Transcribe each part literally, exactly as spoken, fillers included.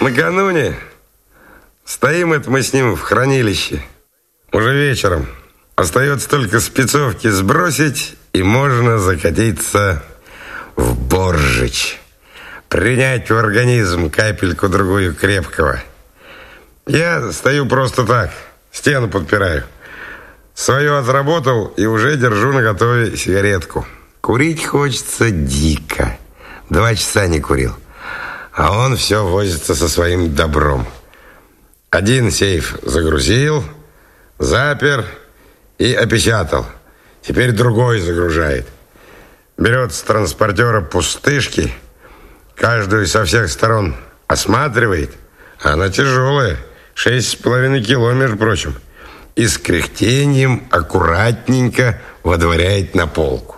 Накануне стоим это мы с ним в хранилище. Уже вечером. Остается только спецовки сбросить, и можно закатиться в боржич. Принять в организм капельку-другую крепкого. Я стою просто так, стену подпираю. Свое отработал и уже держу наготове сигаретку. Курить хочется дико. Два часа не курил. А он все возится со своим добром. Один сейф загрузил, запер и опечатал. Теперь другой загружает. Берет с транспортера пустышки, каждую со всех сторон осматривает. Она тяжелая, шесть с половиной кило, между прочим. И с кряхтением аккуратненько водворяет на полку.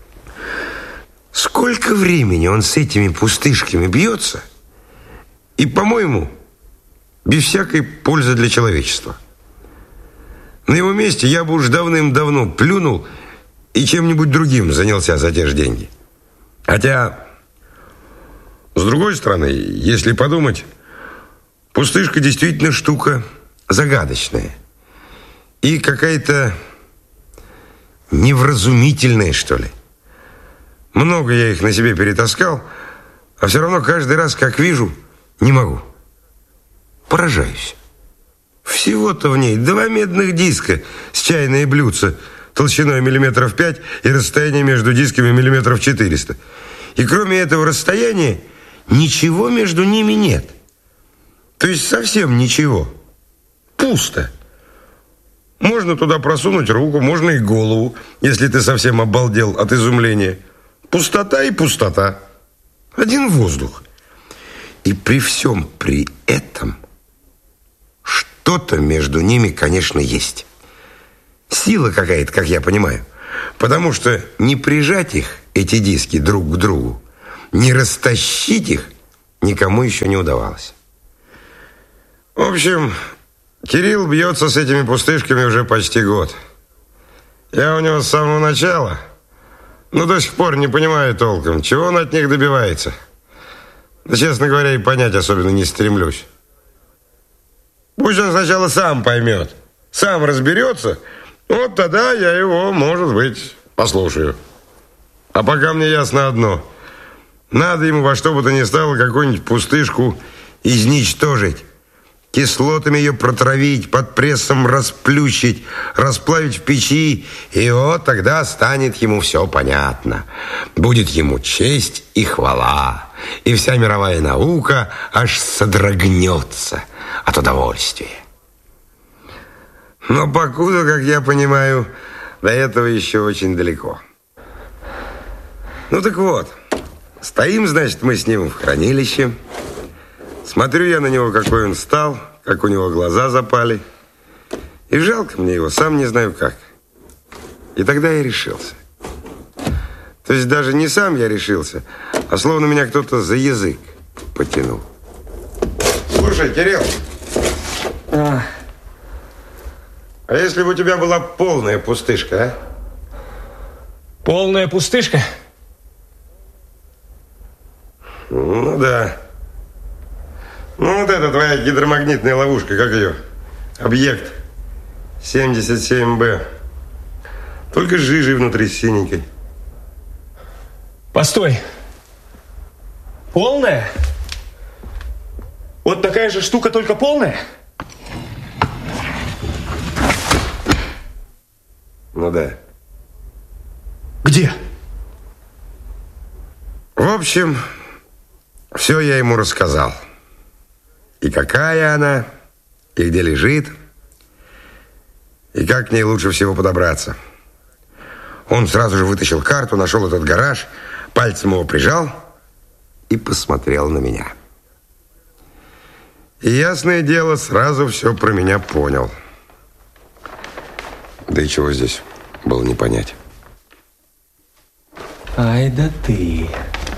Сколько времени он с этими пустышками бьется, и, по-моему, без всякой пользы для человечества. На его месте я бы уж давным-давно плюнул и чем-нибудь другим занялся за те же деньги. Хотя, с другой стороны, если подумать, пустышка действительно штука загадочная. И какая-то невразумительная, что ли. Много я их на себе перетаскал, а все равно каждый раз, как вижу, не могу. Поражаюсь. Всего-то в ней два медных диска с чайное блюдце толщиной миллиметров пять и расстояние между дисками миллиметров четыреста. И кроме этого расстояния ничего между ними нет. То есть совсем ничего. Пусто. Можно туда просунуть руку, можно и голову, если ты совсем обалдел от изумления. Пустота и пустота. Один воздух. И при всем при этом что-то между ними, конечно, есть. Сила какая-то, как я понимаю. Потому что не прижать их, эти диски, друг к другу, не растащить их никому еще не удавалось. В общем, Кирилл бьется с этими пустышками уже почти год. Я у него с самого начала, но до сих пор не понимаю толком, чего он от них добивается. Да, честно говоря, и понять особенно не стремлюсь. Пусть он сначала сам поймет, сам разберется, вот тогда я его, может быть, послушаю. А пока мне ясно одно. Надо ему во что бы то ни стало какую-нибудь пустышку изничтожить. Кислотами ее протравить, под прессом расплющить, расплавить в печи, и вот тогда станет ему все понятно. Будет ему честь и хвала, и вся мировая наука аж содрогнется от удовольствия. Но покуда, как я понимаю, до этого еще очень далеко. Ну так вот, стоим, значит, мы с ним в хранилище. Смотрю я на него, какой он стал, как у него глаза запали. И жалко мне его, сам не знаю как. И тогда я решился. То есть даже не сам я решился, а словно меня кто-то за язык потянул. Слушай, Кирилл. А, а если бы у тебя была полная пустышка, а? Полная пустышка? Ну да. Ну вот это твоя гидромагнитная ловушка, как ее? Объект семьдесят семь бэ. Только с жижей внутри синенькой. Постой. Полная? Вот такая же штука, только полная? Ну да. Где? В общем, все я ему рассказал. И какая она, и где лежит, и как к ней лучше всего подобраться. Он сразу же вытащил карту, нашел этот гараж, пальцем его прижал и посмотрел на меня. И, ясное дело, сразу все про меня понял. Да и чего здесь было не понять. Ай да ты.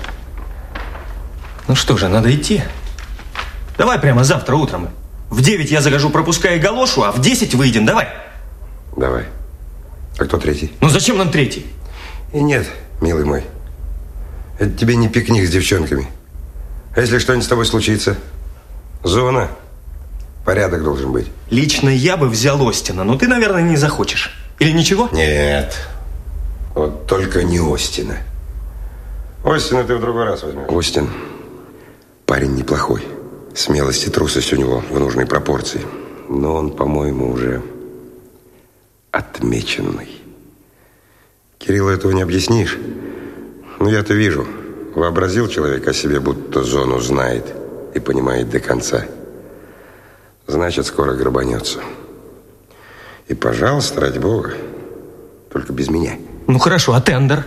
Ну что же, надо идти. Давай прямо завтра утром. В девять я загожу пропуска и галошу, а в десять выйдем. Давай. Давай. А кто третий? Ну зачем нам третий? И нет, милый мой. Это тебе не пикник с девчонками. А если что-нибудь с тобой случится? Зона. Порядок должен быть. Лично я бы взял Остина, но ты, наверное, не захочешь. Или ничего? Нет. Вот только не Остина. Остина ты в другой раз возьмешь. Остин парень неплохой. Смелость и трусость у него в нужной пропорции. Но он, по-моему, уже отмеченный. Кириллу этого не объяснишь. Но я-то вижу. Вообразил человек о себе, будто зону знает и понимает до конца. Значит, скоро грабанется. И, пожалуйста, ради бога, только без меня. Ну хорошо, а тендер?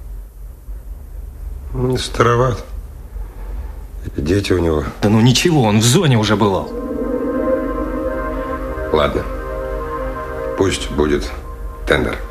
Ну, староват. И дети у него. Да ну ничего, он в зоне уже бывал. Ладно. Пусть будет тендер.